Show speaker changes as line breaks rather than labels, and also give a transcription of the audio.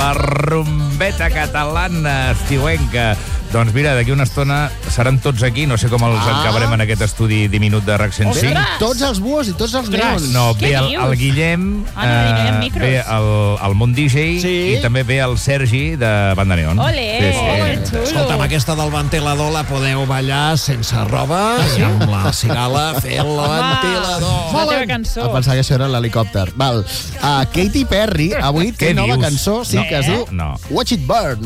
la rumbeta catalana estiuenca. Doncs mira, d'aquí una estona seran tots aquí, no sé com els acabarem en aquest estudi diminut de RAC 105.
Ven tots els buos i tots els neons.
No, ve el Guillem, ve el Mont DJ i també ve el Sergi de Banda Neon.
Ole, xulo.
Escolta, amb aquesta del ventilador la podeu ballar sense roba i amb la cigala fent el ventilador.
La teva cançó.
A pensar que això era l'helicòpter. Val. Katy Perry avui té nova cançó, sí, que es diu Watch It Burn.